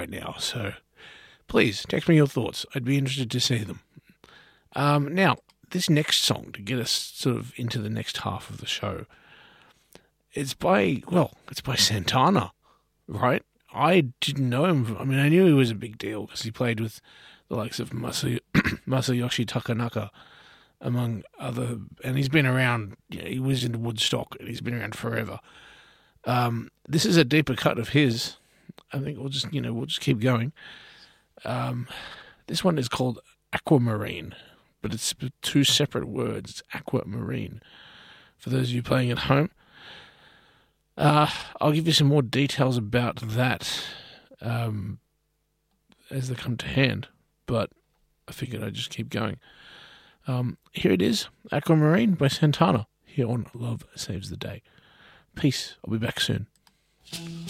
right now. So please text me your thoughts. I'd be interested to see them. Now, this next song, to get us sort of into the next half of the show, it's by Santana, right? I didn't know him. I mean, I knew he was a big deal because he played with the likes of Masayoshi Takanaka, among other, and he's been around. He was in Woodstock, and he's been around forever. This is a deeper cut of his. I think we'll just keep going. This one is called Aquamarine, but it's two separate words. It's Aquamarine. For those of you playing at home, I'll give you some more details about that as they come to hand, but I figured I'd just keep going. Here it is, Aquamarine by Santana, here on Love Saves the Day. Peace. I'll be back soon.